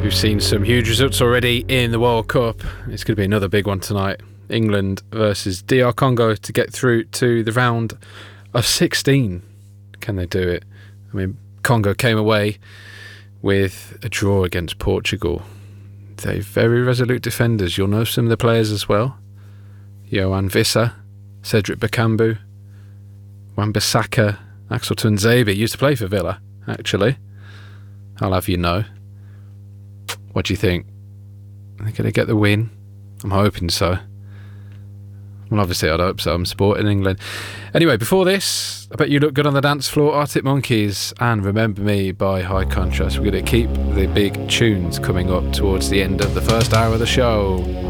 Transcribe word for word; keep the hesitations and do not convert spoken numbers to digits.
We've seen some huge results already in the World Cup. It's going to be another big one tonight. England versus D R Congo to get through to the round of sixteen. Can they do it? I mean, Congo came away with a draw against Portugal. They're very resolute defenders. You'll know some of the players as well. Yohan Wissa, Cedric Bakambu, Wan-Bissaka, Axel Tuanzebe used to play for Villa, actually. I'll have you know. What do you think? Are they going to get the win? I'm hoping so. Well, obviously I'd hope so. I'm supporting England. Anyway, before this, I bet you look good on the dance floor. Arctic Monkeys and Remember Me by High Contrast. We're going to keep the big tunes coming up towards the end of the first hour of the show.